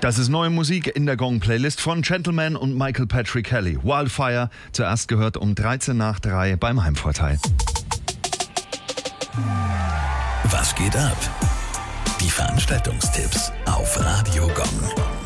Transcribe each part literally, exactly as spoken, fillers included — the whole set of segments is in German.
Das ist neue Musik in der Gong-Playlist von Gentleman und Michael Patrick Kelly. Wildfire, zuerst gehört um dreizehn nach drei beim Heimvorteil. Was geht ab? Die Veranstaltungstipps auf Radio Gong.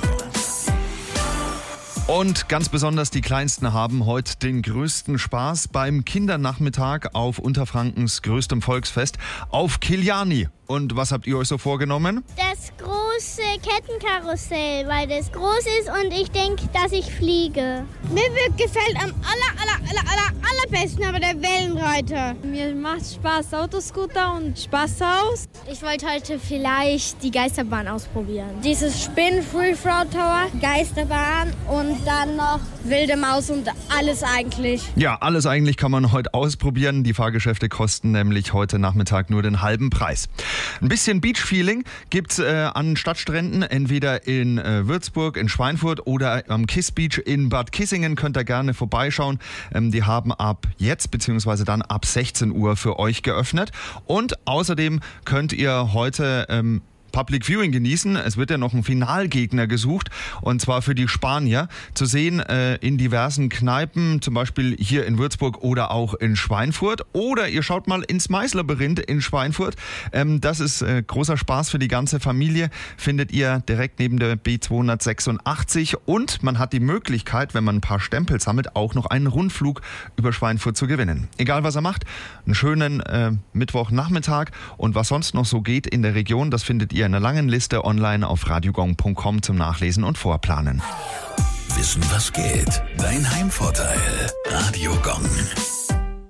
Und ganz besonders die Kleinsten haben heute den größten Spaß beim Kindernachmittag auf Unterfrankens größtem Volksfest auf Kiliani. Und was habt ihr euch so vorgenommen? Das große Kettenkarussell, weil das groß ist und ich denke, dass ich fliege. Mir gefällt am aller, aller, aller, aller, allerbesten aber der Wellenreiter. Mir macht Spaß Autoscooter und Spaßhaus. Ich wollte heute vielleicht die Geisterbahn ausprobieren. Dieses Spin Free Throw Tower, Geisterbahn und dann noch wilde Maus und alles eigentlich. Ja, alles eigentlich kann man heute ausprobieren. Die Fahrgeschäfte kosten nämlich heute Nachmittag nur den halben Preis. Ein bisschen Beach-Feeling gibt's äh, an Stadtstränden, entweder in äh, Würzburg, in Schweinfurt oder am Kiss Beach in Bad Kissingen. Könnt ihr gerne vorbeischauen. Ähm, die haben ab jetzt bzw. dann ab sechzehn Uhr für euch geöffnet. Und außerdem könnt ihr heute Ähm, Public Viewing genießen. Es wird ja noch ein Finalgegner gesucht, und zwar für die Spanier. Zu sehen äh, in diversen Kneipen, zum Beispiel hier in Würzburg oder auch in Schweinfurt. Oder ihr schaut mal ins Maislabyrinth in Schweinfurt. Ähm, das ist äh, großer Spaß für die ganze Familie. Findet ihr direkt neben der B zweihundertsechsundachtzig. Und man hat die Möglichkeit, wenn man ein paar Stempel sammelt, auch noch einen Rundflug über Schweinfurt zu gewinnen. Egal was er macht, einen schönen äh, Mittwochnachmittag. Und was sonst noch so geht in der Region, das findet ihr in einer langen Liste online auf radiogong punkt com zum Nachlesen und Vorplanen. Wissen, was geht? Dein Heimvorteil. Radio Gong.